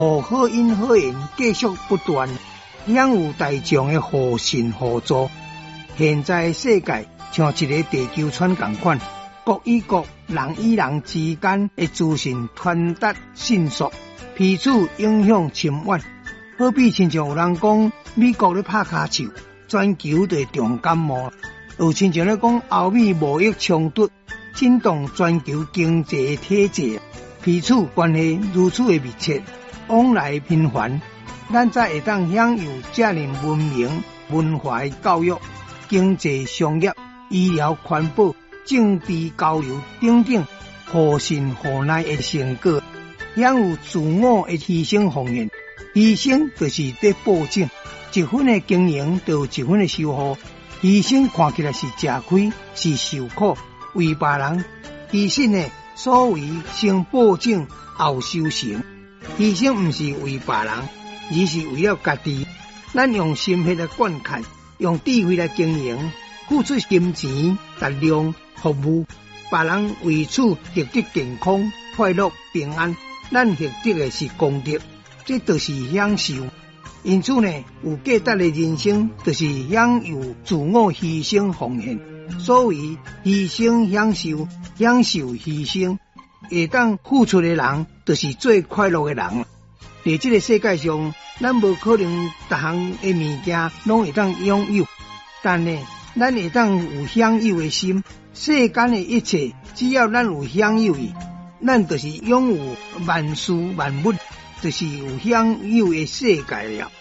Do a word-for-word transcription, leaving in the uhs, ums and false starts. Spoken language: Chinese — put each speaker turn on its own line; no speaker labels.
互好因好缘继续不断，享有大众的互信互助。现在世界像一个地球村同款，国与国、人与人之间的资讯传达迅速，彼此影响深远。好比亲像有人讲美国咧拍骹球，全球就重感冒；有亲像咧讲欧美贸易冲突，震动全球经济体制。彼此关系如此的密切，往来频繁，咱才会当享有这样文明、文化教育、经济、商业、医疗、环保、政治交流等等互信互赖的成果，享有自我的牺牲奉献。牺牲就是在保证一分的经营，就有一分的收获。牺牲看起来是吃亏，是受苦，为别人牺牲呢，所谓先保证后修成。牺牲不是为别人，而是为了家己。咱用心血来灌溉，用智慧来经营，付出金钱、力量服务别人，为此获得健康、快乐、平安。咱获得的是功德，这就是享受。因此呢，有价值的人生，就是享有自我牺牲奉献。所谓牺牲享受，享受牺牲，会当付出的人，就是最快乐的人。在这个世界上，咱无可能每项的物件拢会当拥有，但呢，咱会当有享有的心。世间的一切，只要咱有享有伊，咱就是拥有万事万物，就是有享有的世界了。